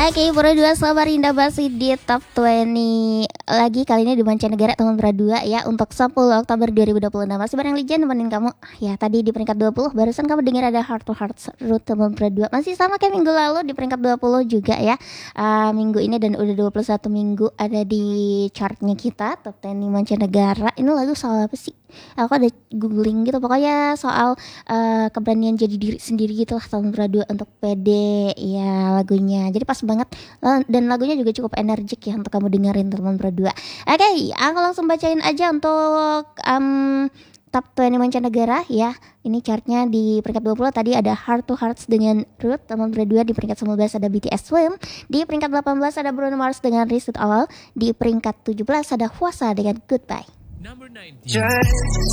Oke, berdua selamat Rinda masih di Top 20 lagi kali ini di mancanegara teman berdua ya untuk 10 Oktober 2026. Masih bareng Lijan nemenin kamu. Ya, tadi di peringkat 20 barusan kamu dengar ada Heart to Heart Root teman berdua. Masih sama kayak minggu lalu di peringkat 20 juga ya. Minggu ini dan udah 21 minggu ada di chartnya kita Top 20 mancanegara. Ini lagu soal apa sih? Aku ada googling gitu pokoknya soal keberanian jadi diri sendiri gitu lah tahun berdua untuk PD ya lagunya. Jadi pas banget dan lagunya juga cukup energik ya untuk kamu dengerin teman berdua. Oke, aku langsung bacain aja untuk Top 20 mancanegara ya. Ini chartnya di peringkat 20 tadi ada Heart to Hearts dengan Root teman berdua. Di peringkat 19 ada BTS Swim. Di peringkat 18 ada Bruno Mars dengan Reset All. Di peringkat 17 ada Hwasa dengan Goodbye. Number 19.